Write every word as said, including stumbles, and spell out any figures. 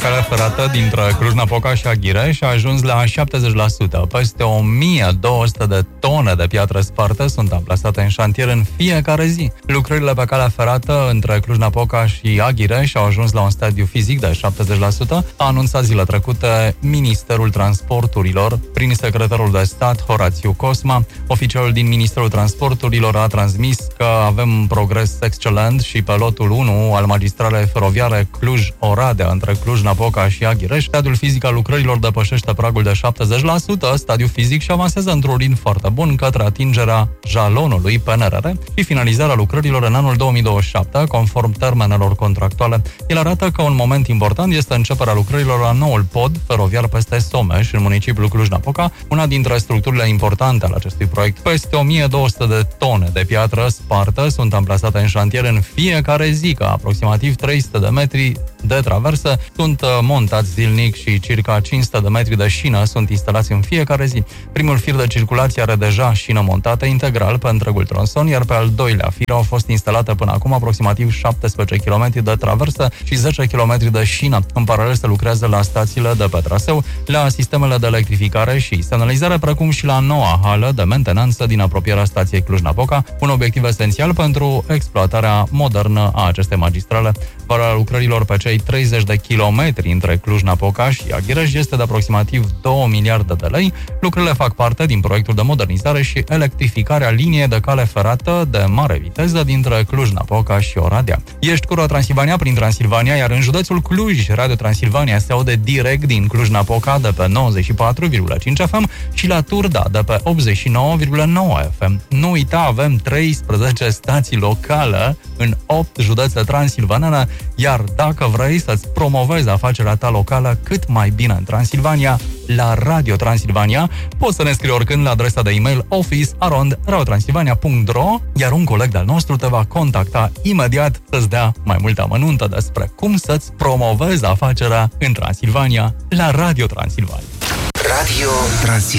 Calea ferată dintre Cluj-Napoca și Aghireș a ajuns la șaptezeci la sută. Peste o mie două sute de tone de piatră spartă sunt amplasate în șantier în fiecare zi. Lucrările pe calea ferată între Cluj-Napoca și Aghireș au ajuns la un stadiu fizic de șaptezeci la sută, a anunțat zilele trecute Ministerul Transporturilor prin secretarul de stat Horațiu Cosma. Oficialul din Ministerul Transporturilor a transmis că avem progres excelent și pe lotul unu al magistralei feroviare Cluj-Oradea între Cluj-Napoca și Aghireș. Stadiul fizic al lucrărilor depășește pragul de șaptezeci la sută, stadiul fizic, și avansează într-un ritm foarte bun către atingerea jalonului P N R R și finalizarea lucrărilor în anul două mii douăzeci și șapte, conform termenelor contractuale. El arată că un moment important este începerea lucrărilor la noul pod feroviar peste Someș, în municipiul Cluj-Napoca, una dintre structurile importante ale acestui proiect. Peste o mie două sute de tone de piatră spartă sunt amplasate în șantier în fiecare zi, ca aproximativ trei sute de metri de traversă sunt montați zilnic și circa cinci sute de metri de șină sunt instalați în fiecare zi. Primul fir de circulație are deja șină montată integral pe întregul tronson, iar pe al doilea fir au fost instalate până acum aproximativ șaptesprezece kilometri de traversă și zece kilometri de șină. În paralel se lucrează la stațiile de pe traseu, la sistemele de electrificare și semnalizare, precum și la noua hală de mentenanță din apropierea stației Cluj-Napoca, un obiectiv esențial pentru exploatarea modernă a acestei magistrale. Valoarea lucrărilor pe cei treizeci de kilometri între Cluj-Napoca și Aghireș este de aproximativ două miliarde de lei. Lucrările fac parte din proiectul de modernizare și electrificare a liniei de cale ferată de mare viteză dintre Cluj-Napoca și Oradea. Ești cu Transilvania prin Transilvania, iar în județul Cluj, Radio Transilvania se aude direct din Cluj-Napoca de pe nouăzeci și patru virgulă cinci F M și la Turda de pe optzeci și nouă virgulă nouă F M. Nu uita, avem treisprezece stații locale în opt județe transilvanene, iar dacă vrei să-ți promovezi afacerea ta locală cât mai bine în Transilvania, la Radio Transilvania, poți să ne scrii oricând la adresa de e-mail office arond radio transilvania punct r o, iar un coleg de-al nostru te va contacta imediat să-ți dea mai multe amănunte despre cum să-ți promovezi afacerea în Transilvania la Radio Transilvania. Radio Transilvania.